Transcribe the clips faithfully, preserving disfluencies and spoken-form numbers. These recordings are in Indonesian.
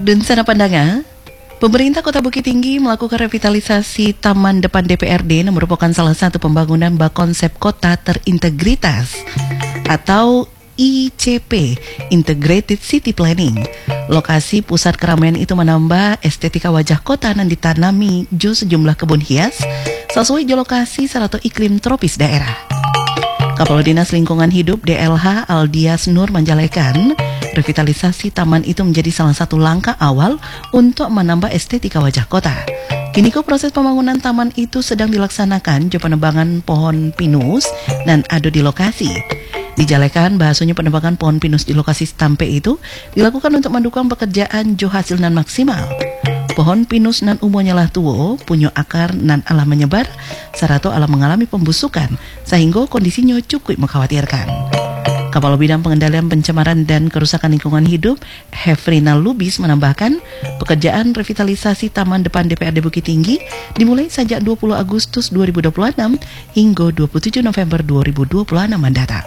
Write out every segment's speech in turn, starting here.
Dan sana pandangan, pemerintah Kota Bukit Tinggi melakukan revitalisasi Taman Depan D P R D yang merupakan salah satu pembangunan berkonsep kota terintegritas atau I C P, Integrated City Planning. Lokasi pusat keramaian itu menambah estetika wajah kota dan ditanami jo sejumlah kebun hias sesuai lokasi serta iklim tropis daerah. Kepala Dinas Lingkungan Hidup D L H Aldias Nur menjalekan revitalisasi taman itu menjadi salah satu langkah awal untuk menambah estetika wajah kota. Kini proses pembangunan taman itu sedang dilaksanakan jo penebangan pohon pinus dan ado di lokasi. Dijalekan bahasanya penebangan pohon pinus di lokasi stampe itu dilakukan untuk mendukung pekerjaan jo hasil nan maksimal. Pohon pinus nan umumnya lah tuo, punya akar nan alah menyebar, sarato alah mengalami pembusukan, sehingga kondisinya cukup mengkhawatirkan. Kepala Bidang Pengendalian Pencemaran dan Kerusakan Lingkungan Hidup, Hefrina Lubis menambahkan, pekerjaan revitalisasi Taman Depan D P R D Bukit Tinggi dimulai sejak dua puluh Agustus dua ribu dua puluh enam hingga dua puluh tujuh November dua ribu dua puluh enam mendatang.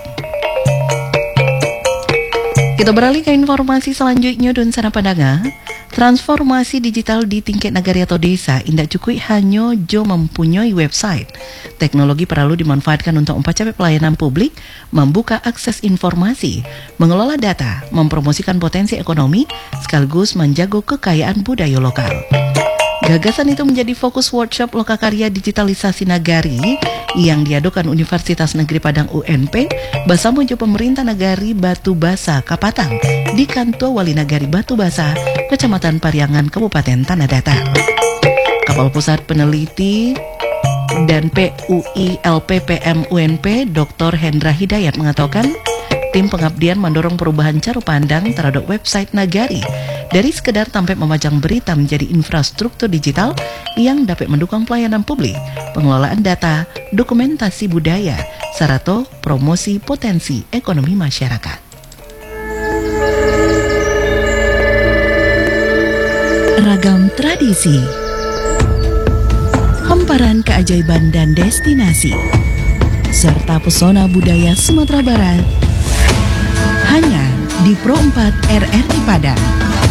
Kita beralih ke informasi selanjutnya dan sana pandangan. Transformasi digital di tingkat negara atau desa indak cukup hanya jo mempunyai website. Teknologi perlu dimanfaatkan untuk mencapai pelayanan publik, membuka akses informasi, mengelola data, mempromosikan potensi ekonomi, sekaligus menjaga kekayaan budaya lokal. Gagasan itu menjadi fokus workshop lokakarya digitalisasi nagari yang diadakan Universitas Negeri Padang U N P bersama jo pemerintah Nagari Batu Basa Kapatang di Kantor Wali Nagari Batu Basa, Kecamatan Pariangan, Kabupaten Tanah Datar. Kapal Pusat Peneliti dan P U I L P P M U N P Doktor Hendra Hidayat mengatakan, tim pengabdian mendorong perubahan cara pandang terhadap website Nagari dari sekedar tampil memajang berita menjadi infrastruktur digital yang dapat mendukung pelayanan publik, pengelolaan data, dokumentasi budaya, serta promosi potensi ekonomi masyarakat. Ragam tradisi, hamparan keajaiban dan destinasi, serta pesona budaya Sumatera Barat hanya di Pro empat R R I Padang.